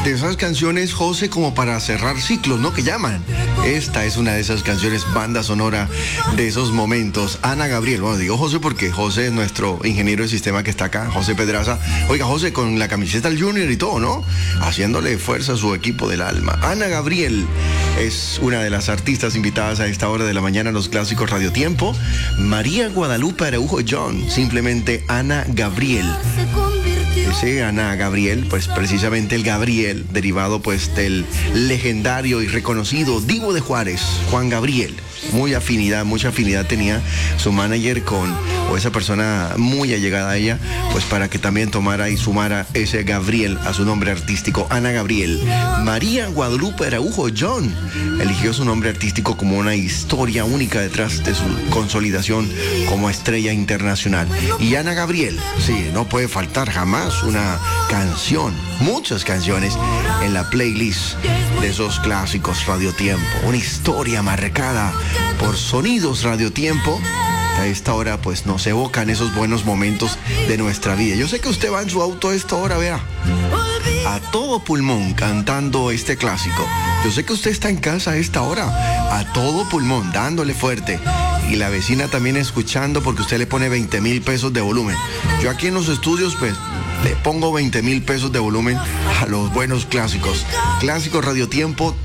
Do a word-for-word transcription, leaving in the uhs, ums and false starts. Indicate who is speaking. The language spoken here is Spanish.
Speaker 1: de esas canciones, José, como para cerrar ciclos, ¿no? Que llaman. Esta es una de esas canciones, banda sonora de esos momentos. Ana Gabriel, bueno, digo José porque José es nuestro ingeniero de sistema que está acá, José Pedraza. Oiga, José, con la camiseta del Junior y todo, ¿no? Haciéndole fuerza a su equipo del alma. Ana Gabriel es una de las artistas invitadas a esta hora de la mañana en los clásicos Radio Tiempo. María Guadalupe Araujo John, simplemente Ana Gabriel. Ese Ana Gabriel, pues precisamente el Gabriel, derivado pues del legendario y reconocido Divo de Juárez, Juan Gabriel. Muy afinidad, mucha afinidad tenía su manager con, o esa persona muy allegada a ella, pues para que también tomara y sumara ese Gabriel a su nombre artístico, Ana Gabriel. María Guadalupe Araujo John eligió su nombre artístico como una historia única detrás de su consolidación como estrella internacional. Y Ana Gabriel, sí, no puede faltar jamás una canción, muchas canciones en la playlist de esos clásicos Radio Tiempo. Una historia marcada por sonidos Radio Tiempo. A esta hora pues nos evocan esos buenos momentos de nuestra vida. Yo sé que usted va en su auto a esta hora, vea, a todo pulmón cantando este clásico. Yo sé que usted está en casa a esta hora, a todo pulmón, dándole fuerte. Y la vecina también escuchando porque usted le pone veinte mil pesos de volumen. Yo aquí en los estudios pues le pongo veinte mil pesos de volumen a los buenos clásicos. Clásicos Radio Tiempo.